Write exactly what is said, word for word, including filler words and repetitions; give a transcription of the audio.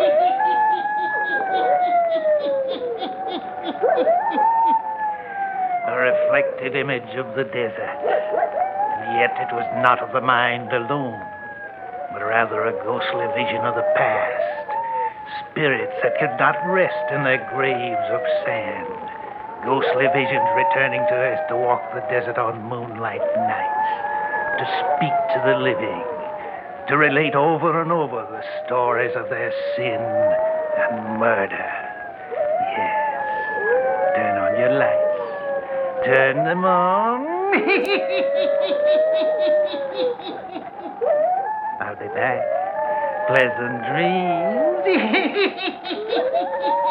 A reflected image of the desert. And yet it was not of the mind alone, but rather a ghostly vision of the past. Spirits that could not rest in their graves of sand. Ghostly visions returning to earth to walk the desert on moonlight nights. To speak to the living. To relate over and over the stories of their sin and murder. Yes. Turn on your lights. Turn them on. I'll be back. Pleasant dreams.